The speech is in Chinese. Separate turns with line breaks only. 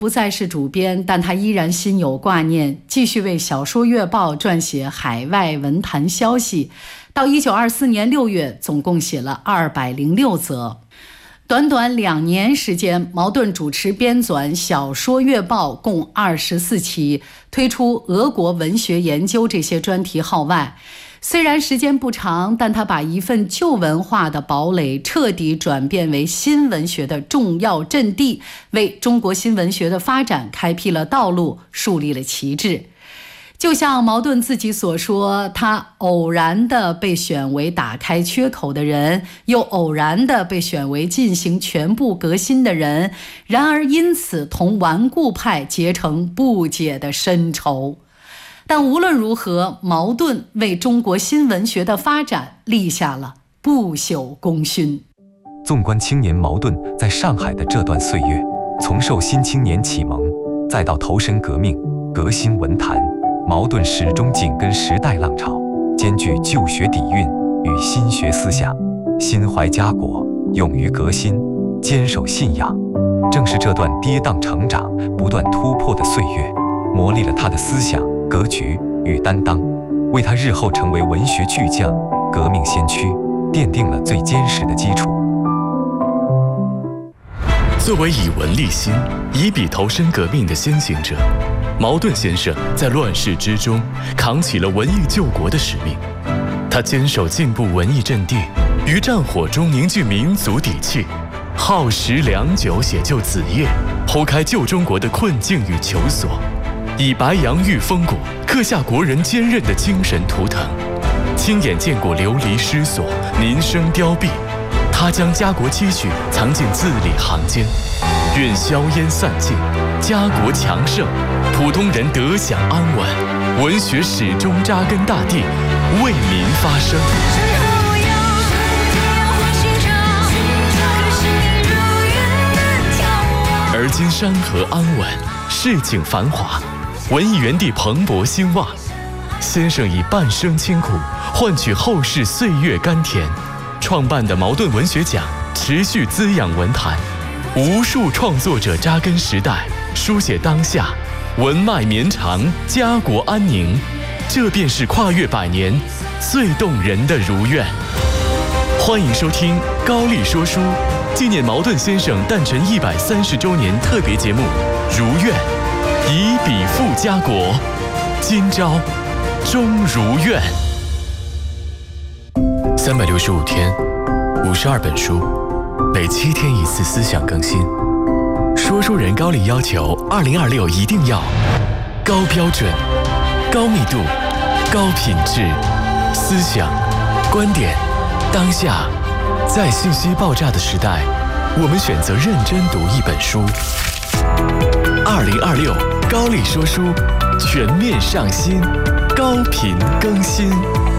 不再是主编，但他依然心有挂念，继续为小说月报撰写海外文坛消息。到1924年6月，总共写了206则。短短2年时间，茅盾主持编纂小说月报共24期，推出俄国文学研究这些专题号外。虽然时间不长，但他把一份旧文化的堡垒彻底转变为新文学的重要阵地，为中国新文学的发展开辟了道路，树立了旗帜。就像茅盾自己所说，他偶然地被选为打开缺口的人，又偶然地被选为进行全部革新的人，然而因此同顽固派结成不解的深仇。但无论如何，茅盾为中国新文学的发展立下了不朽功勋。
纵观青年茅盾在上海的这段岁月，从受新青年启蒙，再到投身革命、革新文坛，茅盾始终紧跟时代浪潮，兼具旧学底蕴与新学思想，心怀家国，勇于革新，坚守信仰。正是这段跌宕成长、不断突破的岁月，磨砺了他的思想、格局与担当，为他日后成为文学巨匠、革命先驱奠定了最坚实的基础。
作为以文立心、以笔投身革命的先行者，茅盾先生在乱世之中扛起了文艺救国的使命。他坚守进步文艺阵地，于战火中凝聚民族底气，耗时良久写就子夜，剖开旧中国的困境与求索，以白杨玉风骨刻下国人坚韧的精神图腾。亲眼见过流离失所、民生凋敝，他将家国期许藏进字里行间。愿硝烟散尽，家国强盛，普通人得享安稳，文学始终扎根大地，为民发声。而今山河安稳，市井繁华，文艺园地蓬勃兴旺。先生以半生清苦换取后世岁月甘甜，创办的茅盾文学奖持续滋养文坛，无数创作者扎根时代，书写当下，文脉绵长，家国安宁。这便是跨越100年最动人的如愿。欢迎收听高丽说书纪念茅盾先生诞辰130周年特别节目《如愿》，以笔复家国，今朝终如愿。365天，52本书，每7天1次思想更新。说书人高丽要求2026一定要高标准、高密度、高品质，思想、观点，当下。在信息爆炸的时代，我们选择认真读一本书。2026高丽说书全面上新，高频更新。